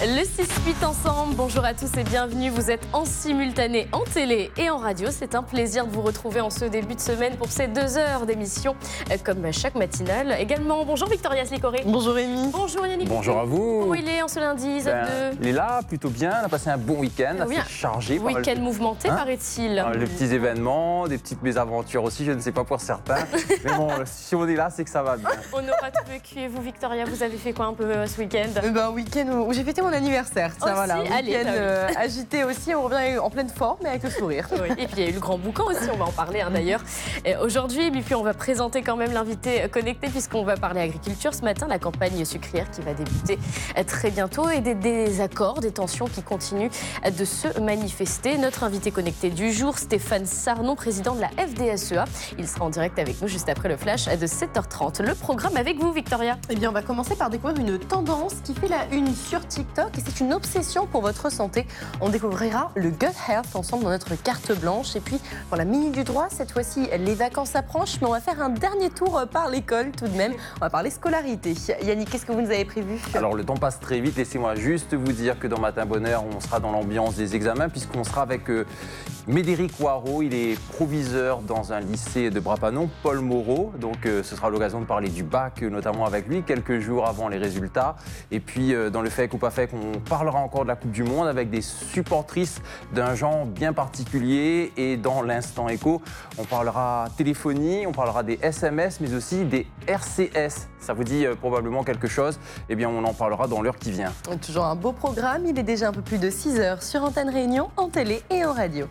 Le 6-8 ensemble, bonjour à tous et bienvenue. Vous êtes en simultané en télé et en radio. C'est un plaisir de vous retrouver en ce début de semaine pour ces 2 heures d'émission, comme chaque matinale. Également, bonjour Victoria Slicoré. Bonjour Rémi. Bonjour Yannick. Bonjour à vous. Comment il est en ce lundi, Z2? Il est là, plutôt bien. On a passé un bon week-end, Oui, assez chargé. Week-end mouvementé, paraît-il. Les petits événements, des petites mésaventures aussi, je ne sais pas pour certains. Mais bon, si on est là, c'est que ça va bien. On aura tout vécu. Et vous, Victoria, vous avez fait quoi un peu ce week-end? Un week-end où j'ai fêté mon anniversaire. Aussi, voilà, un allez, week-end agité aussi, on revient en pleine forme mais avec le sourire. Oui. Et puis il y a eu le grand boucan aussi, on va en parler d'ailleurs aujourd'hui. Et puis on va présenter quand même l'invité connecté puisqu'on va parler agriculture ce matin, la campagne sucrière qui va débuter très bientôt et des désaccords, des tensions qui continuent de se manifester. Notre invité connecté du jour, Stéphane Sarnon, président de la FDSEA. Il sera en direct avec nous juste après le flash de 7h30. Le programme avec vous, Victoria. Eh bien, on va commencer par découvrir une tendance qui fait la une sur TikTok et c'est une obsession pour votre santé. On découvrira le gut health ensemble dans notre carte blanche. Et puis, pour la minute du droit, cette fois-ci, les vacances approchent, mais on va faire un dernier tour par l'école tout de même. On va parler scolarité. Yannick, qu'est-ce que vous nous avez prévu? Alors, le temps passe très vite. Laissez-moi juste vous dire que dans Matin Bonheur, on sera dans l'ambiance des examens puisqu'on sera avec Médéric Waro. Il est proviseur dans un lycée de Brapanon, Paul Moreau. Donc, ce sera l'occasion de parler du bac, notamment avec lui, quelques jours avant les résultats. Et puis, dans le fait ou pas fait, on parlera encore de la Coupe du Monde avec des supportrices d'un genre bien particulier. Et dans l'instant écho, on parlera téléphonie, on parlera des SMS, mais aussi des RCS. Ça vous dit probablement quelque chose? Eh bien, on en parlera dans l'heure qui vient. Toujours un beau programme. Il est déjà un peu plus de 6 heures sur Antenne Réunion, en télé et en radio.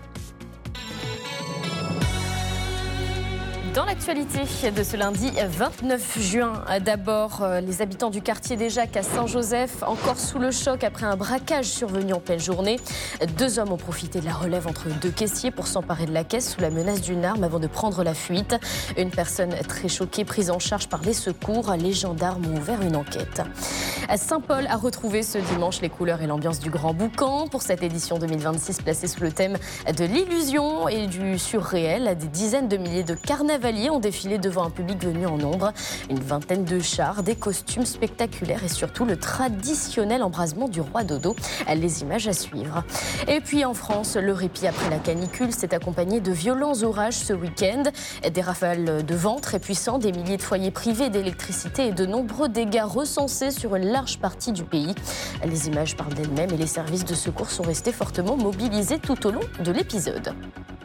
Dans l'actualité de ce lundi 29 juin, d'abord, les habitants du quartier des Jacques à Saint-Joseph, encore sous le choc après un braquage survenu en pleine journée. 2 hommes ont profité de la relève entre 2 caissiers pour s'emparer de la caisse sous la menace d'une arme avant de prendre la fuite. Une personne très choquée, prise en charge par les secours. Les gendarmes ont ouvert une enquête. Saint-Paul a retrouvé ce dimanche les couleurs et l'ambiance du Grand Boucan. Pour cette édition 2026 placée sous le thème de l'illusion et du surréel, des dizaines de milliers de carnavaliers ont défilé devant un public venu en nombre. Une vingtaine de chars, des costumes spectaculaires et surtout le traditionnel embrasement du roi Dodo. Les images à suivre. Et puis en France, le répit après la canicule s'est accompagné de violents orages ce week-end. Des rafales de vent très puissants, des milliers de foyers privés d'électricité et de nombreux dégâts recensés sur une large partie du pays. Les images parlent d'elles-mêmes et les services de secours sont restés fortement mobilisés tout au long de l'épisode.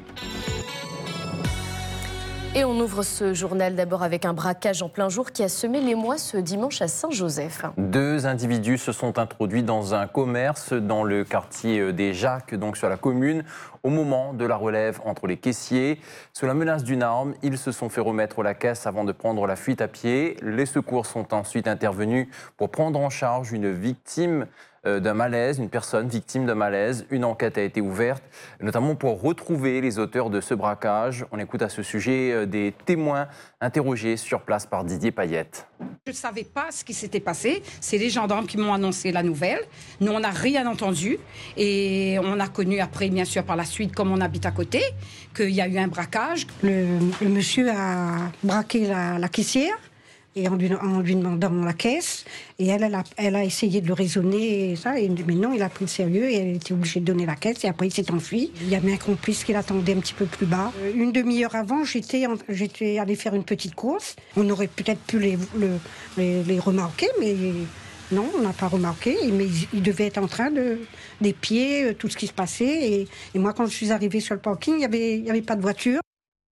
Et on ouvre ce journal d'abord avec un braquage en plein jour qui a semé l'émoi ce dimanche à Saint-Joseph. 2 individus se sont introduits dans un commerce dans le quartier des Jacques, donc sur la commune, au moment de la relève entre les caissiers. Sous la menace d'une arme, ils se sont fait remettre la caisse avant de prendre la fuite à pied. Les secours sont ensuite intervenus pour prendre en charge une victime d'un malaise, une personne victime d'un malaise. Une enquête a été ouverte, notamment pour retrouver les auteurs de ce braquage. On écoute à ce sujet des témoins interrogés sur place par Didier Payette. Je ne savais pas ce qui s'était passé. C'est les gendarmes qui m'ont annoncé la nouvelle. Nous, on n'a rien entendu. Et on a connu après, bien sûr, par la suite, comme on habite à côté, qu'il y a eu un braquage. Le monsieur a braqué la caissière. Et en lui demandant la caisse, et elle a essayé de le raisonner, et ça, mais non, il a pris le sérieux, et elle était obligée de donner la caisse, et après il s'est enfui. Il y avait un complice qui l'attendait un petit peu plus bas. Une demi-heure avant, j'étais allée faire une petite course. On aurait peut-être pu les remarquer, mais non, on n'a pas remarqué. Mais ils devaient être en train d'épier tout ce qui se passait. Et moi, quand je suis arrivée sur le parking, il n'y avait pas de voiture.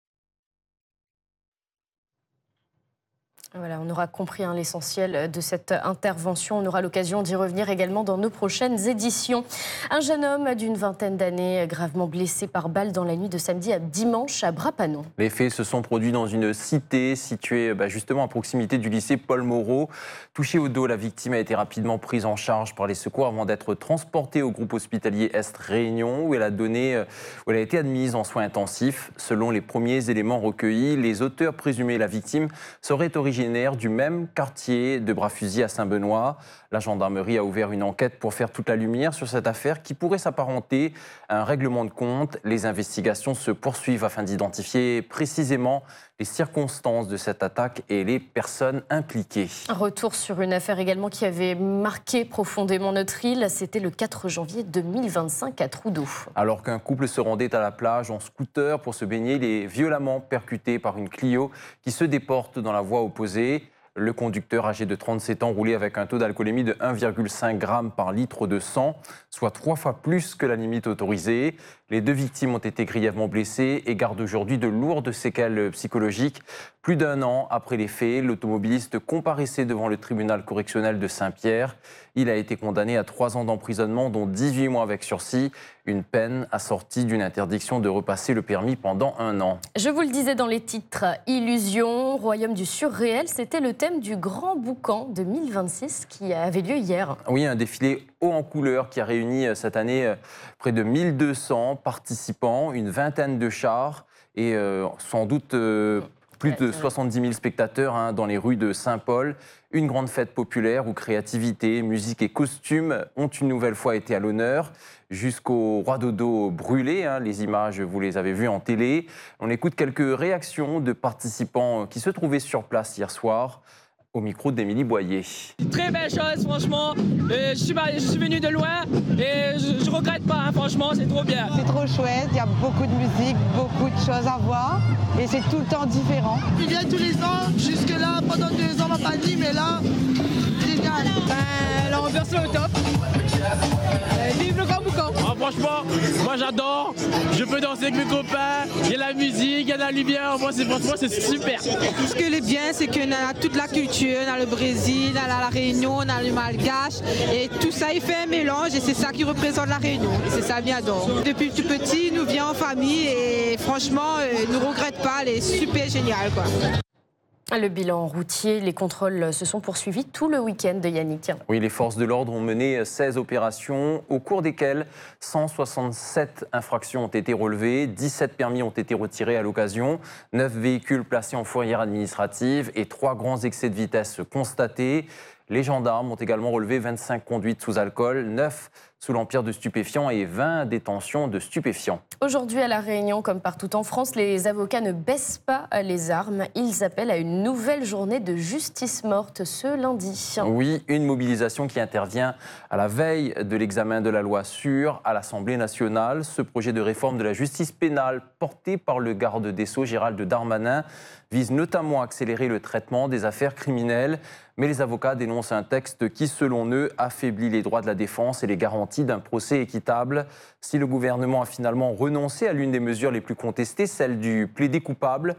Voilà, on aura compris l'essentiel de cette intervention. On aura l'occasion d'y revenir également dans nos prochaines éditions. Un jeune homme d'une vingtaine d'années, gravement blessé par balle dans la nuit de samedi à dimanche à Brapanon. Les faits se sont produits dans une cité située justement à proximité du lycée Paul Moreau. Touchée au dos, la victime a été rapidement prise en charge par les secours avant d'être transportée au groupe hospitalier Est Réunion où elle a été admise en soins intensifs. Selon les premiers éléments recueillis, les auteurs présumés de la victime seraient originaires du même quartier de Bras-Fusil à Saint-Benoît. La gendarmerie a ouvert une enquête pour faire toute la lumière sur cette affaire qui pourrait s'apparenter à un règlement de compte. Les investigations se poursuivent afin d'identifier précisément les circonstances de cette attaque et les personnes impliquées. Un retour sur une affaire également qui avait marqué profondément notre île. C'était le 4 janvier 2025 à Trudeau. Alors qu'un couple se rendait à la plage en scooter pour se baigner, il est violemment percuté par une Clio qui se déporte dans la voie opposée. Le conducteur, âgé de 37 ans, roulait avec un taux d'alcoolémie de 1,5 g par litre de sang, soit 3 fois plus que la limite autorisée. Les 2 victimes ont été grièvement blessées et gardent aujourd'hui de lourdes séquelles psychologiques. Plus d'1 an après les faits, l'automobiliste comparaissait devant le tribunal correctionnel de Saint-Pierre. Il a été condamné à 3 ans d'emprisonnement, dont 18 mois avec sursis, une peine assortie d'une interdiction de repasser le permis pendant 1 an. Je vous le disais dans les titres, Illusion, Royaume du surréel, c'était le thème du Grand Boucan 2026 qui avait lieu hier. Oui, un défilé haut en couleurs qui a réuni cette année près de 1200 participants, une vingtaine de chars et sans doute plus de 70 000 spectateurs dans les rues de Saint-Paul. Une grande fête populaire où créativité, musique et costumes ont une nouvelle fois été à l'honneur. Jusqu'au roi dodo brûlé, les images, vous les avez vues en télé. On écoute quelques réactions de participants qui se trouvaient sur place hier soir. Au micro d'Émilie Boyer. Très belle chose, franchement. Je suis venu de loin et je regrette pas, franchement, c'est trop bien. C'est trop chouette, il y a beaucoup de musique, beaucoup de choses à voir et c'est tout le temps différent. Il vient tous les ans, jusque-là, pendant 2 ans, on m'a pas dit, mais là, génial. L'ambiance est au top. Vive le Grand Boucan. Franchement, moi j'adore. Je peux danser avec mes copains. Il y a la musique, il y a la lumière. Franchement, c'est super. Ce qui est bien, c'est qu'on a toute la culture, on a le Brésil, on a la Réunion, on a le Malgache. Et tout ça, il fait un mélange et c'est ça qui représente la Réunion. C'est ça, bien donc. Depuis tout petit, nous vient en famille et franchement, ne regrette pas, elle est super géniale, quoi. Le bilan routier, les contrôles se sont poursuivis tout le week-end, Yannick. Oui, les forces de l'ordre ont mené 16 opérations, au cours desquelles 167 infractions ont été relevées, 17 permis ont été retirés à l'occasion, 9 véhicules placés en fourrière administrative et 3 grands excès de vitesse constatés. Les gendarmes ont également relevé 25 conduites sous alcool, 9 sous l'empire de stupéfiants et 20 détentions de stupéfiants. Aujourd'hui à La Réunion, comme partout en France, les avocats ne baissent pas les armes. Ils appellent à une nouvelle journée de justice morte ce lundi. Oui, une mobilisation qui intervient à la veille de l'examen de la loi sûre à l'Assemblée nationale. Ce projet de réforme de la justice pénale porté par le garde des Sceaux, Gérald Darmanin, vise notamment à accélérer le traitement des affaires criminelles. Mais les avocats dénoncent un texte qui, selon eux, affaiblit les droits de la défense et les garanties d'un procès équitable. Si le gouvernement a finalement renoncé à l'une des mesures les plus contestées, celle du plaider coupable,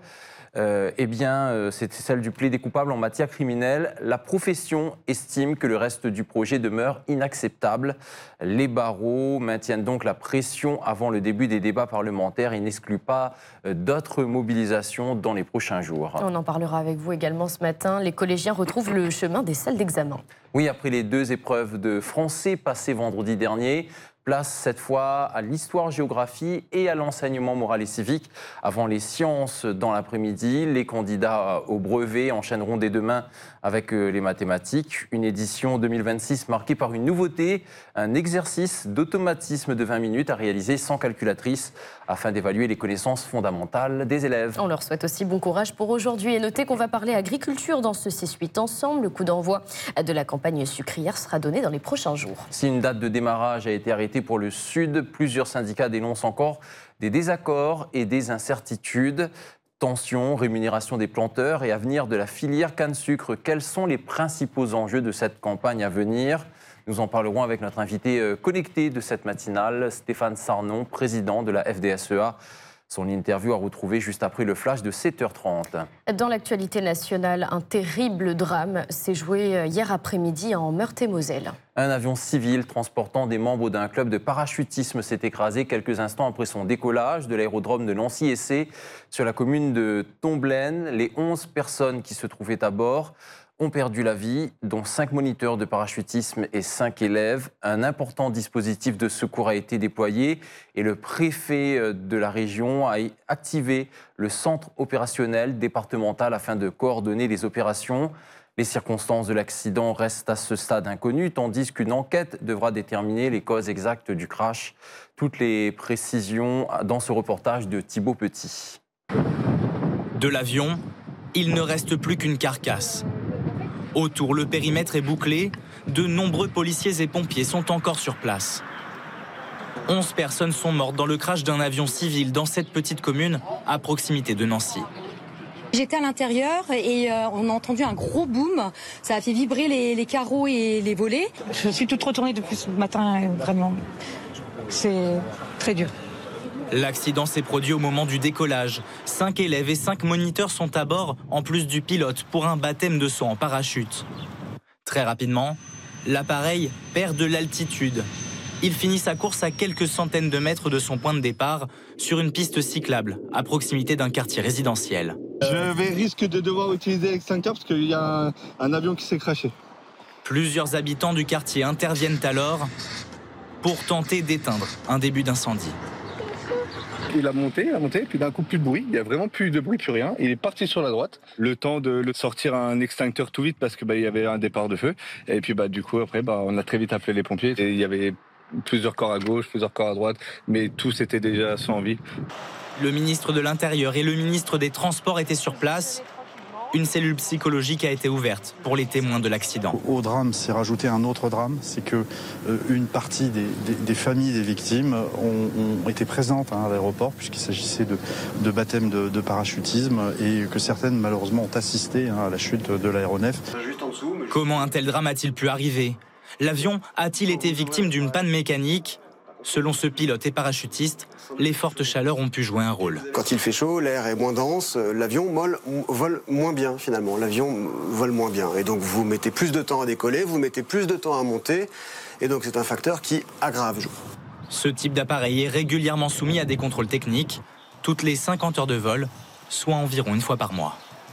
c'est celle du plaider coupable en matière criminelle. La profession estime que le reste du projet demeure inacceptable. Les barreaux maintiennent donc la pression avant le début des débats parlementaires et n'excluent pas d'autres mobilisations dans les prochains jours. On en parlera avec vous également ce matin. Les collégiens retrouvent le chemin des salles d'examen. Oui, après les 2 épreuves de français passées vendredi dernier, place cette fois à l'histoire-géographie et à l'enseignement moral et civique. Avant les sciences dans l'après-midi, les candidats au brevet enchaîneront dès demain avec les mathématiques. Une édition 2026 marquée par une nouveauté, un exercice d'automatisme de 20 minutes à réaliser sans calculatrice afin d'évaluer les connaissances fondamentales des élèves. On leur souhaite aussi bon courage pour aujourd'hui et notez qu'on va parler agriculture dans ce 6-8 ensemble. Le coup d'envoi de la campagne sucrière sera donné dans les prochains jours. Si une date de démarrage a été arrêtée pour le Sud, plusieurs syndicats dénoncent encore des désaccords et des incertitudes. Tensions, rémunération des planteurs et avenir de la filière canne-sucre. Quels sont les principaux enjeux de cette campagne à venir ? Nous en parlerons avec notre invité connecté de cette matinale, Stéphane Sarnon, président de la FDSEA. Son interview à retrouver juste après le flash de 7h30. Dans l'actualité nationale, un terrible drame s'est joué hier après-midi en Meurthe-et-Moselle. Un avion civil transportant des membres d'un club de parachutisme s'est écrasé quelques instants après son décollage de l'aérodrome de Nancy-Essé sur la commune de Tomblaine. Les 11 personnes qui se trouvaient à bord ont perdu la vie, dont 5 moniteurs de parachutisme et 5 élèves. Un important dispositif de secours a été déployé et le préfet de la région a activé le centre opérationnel départemental afin de coordonner les opérations. Les circonstances de l'accident restent à ce stade inconnues, tandis qu'une enquête devra déterminer les causes exactes du crash. Toutes les précisions dans ce reportage de Thibaut Petit. De l'avion, il ne reste plus qu'une carcasse. Autour, le périmètre est bouclé. De nombreux policiers et pompiers sont encore sur place. 11 personnes sont mortes dans le crash d'un avion civil dans cette petite commune à proximité de Nancy. J'étais à l'intérieur et on a entendu un gros boom. Ça a fait vibrer les carreaux et les volets. Je suis toute retournée depuis ce matin, vraiment. C'est très dur. L'accident s'est produit au moment du décollage. 5 élèves et 5 moniteurs sont à bord, en plus du pilote, pour un baptême de sang en parachute. Très rapidement, l'appareil perd de l'altitude. Il finit sa course à quelques centaines de mètres de son point de départ, sur une piste cyclable, à proximité d'un quartier résidentiel. Je risque de devoir utiliser l'extincteur parce qu'il y a un avion qui s'est crashé. Plusieurs habitants du quartier interviennent alors pour tenter d'éteindre un début d'incendie. Il a monté, puis d'un coup plus de bruit. Il n'y a vraiment plus de bruit, plus rien. Il est parti sur la droite. Le temps de sortir un extincteur tout vite parce que il y avait un départ de feu. Et puis du coup après on a très vite appelé les pompiers. Et il y avait plusieurs corps à gauche, plusieurs corps à droite, mais tous étaient déjà sans vie. Le ministre de l'Intérieur et le ministre des Transports étaient sur place. Une cellule psychologique a été ouverte pour les témoins de l'accident. Au drame, s'est rajouté un autre drame, c'est que une partie des familles des victimes ont été présentes à l'aéroport, puisqu'il s'agissait de baptême de parachutisme, et que certaines, malheureusement, ont assisté à la chute de l'aéronef. Comment un tel drame a-t-il pu arriver? L'avion a-t-il été victime d'une panne mécanique? Selon ce pilote et parachutiste, les fortes chaleurs ont pu jouer un rôle. Quand il fait chaud, l'air est moins dense, l'avion vole moins bien finalement. L'avion vole moins bien. Et donc vous mettez plus de temps à décoller, vous mettez plus de temps à monter. Et donc c'est un facteur qui aggrave. Ce type d'appareil est régulièrement soumis à des contrôles techniques, toutes les 50 heures de vol, soit environ une fois par mois.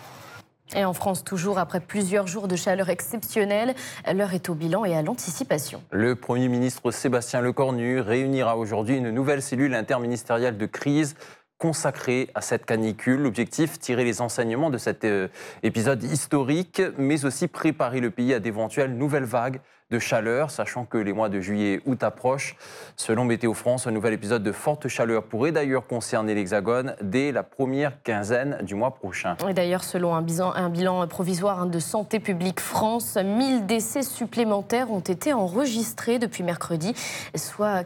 Et en France, toujours après plusieurs jours de chaleur exceptionnelle, l'heure est au bilan et à l'anticipation. Le Premier ministre Sébastien Lecornu réunira aujourd'hui une nouvelle cellule interministérielle de crise consacrée à cette canicule. L'objectif, tirer les enseignements de cet épisode historique, mais aussi préparer le pays à d'éventuelles nouvelles vagues de chaleur, sachant que les mois de juillet et août approchent. Selon Météo France, un nouvel épisode de forte chaleur pourrait d'ailleurs concerner l'Hexagone dès la première quinzaine du mois prochain. Et d'ailleurs, selon un bilan provisoire de Santé publique France, 1000 décès supplémentaires ont été enregistrés depuis mercredi, soit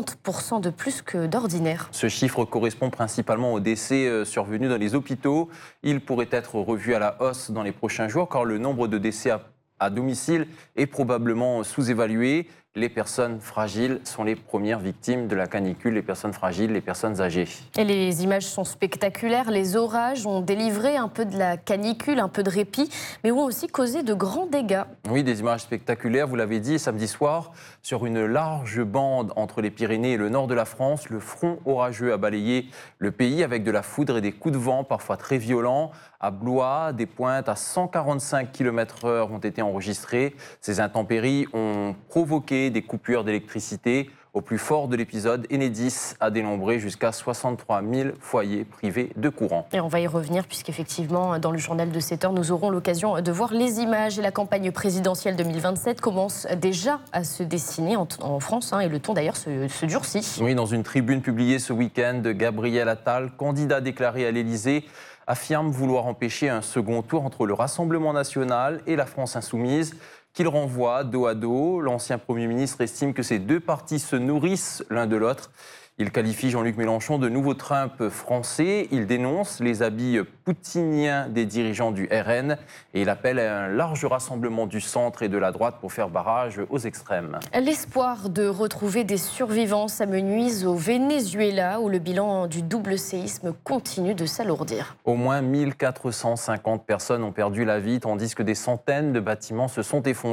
40% de plus que d'ordinaire. Ce chiffre correspond principalement aux décès survenus dans les hôpitaux. Il pourrait être revu à la hausse dans les prochains jours, car le nombre de décès à domicile est probablement sous-évalué. Les personnes fragiles sont les premières victimes de la canicule, les personnes fragiles, les personnes âgées. Et les images sont spectaculaires. Les orages ont délivré un peu de la canicule, un peu de répit, mais ont aussi causé de grands dégâts. Oui, des images spectaculaires, vous l'avez dit, samedi soir, sur une large bande entre les Pyrénées et le nord de la France, le front orageux a balayé le pays avec de la foudre et des coups de vent parfois très violents. À Blois, des pointes à 145 km/h ont été enregistrées. Ces intempéries ont provoqué des coupures d'électricité. Au plus fort de l'épisode, Enedis a dénombré jusqu'à 63 000 foyers privés de courant. Et on va y revenir puisqu'effectivement, dans le journal de 7 heures, nous aurons l'occasion de voir les images. Et la campagne présidentielle 2027 commence déjà à se dessiner en France. Et le ton d'ailleurs se durcit. Oui, dans une tribune publiée ce week-end, Gabriel Attal, candidat déclaré à l'Élysée, affirme vouloir empêcher un second tour entre le Rassemblement national et la France insoumise, qu'il renvoie dos à dos. L'ancien Premier ministre estime que ces deux partis se nourrissent l'un de l'autre. Il qualifie Jean-Luc Mélenchon de nouveau Trump français. Il dénonce les habits poutiniens des dirigeants du RN et il appelle à un large rassemblement du centre et de la droite pour faire barrage aux extrêmes. L'espoir de retrouver des survivants s'amenuise au Venezuela où le bilan du double séisme continue de s'alourdir. Au moins 1450 personnes ont perdu la vie tandis que des centaines de bâtiments se sont effondrés.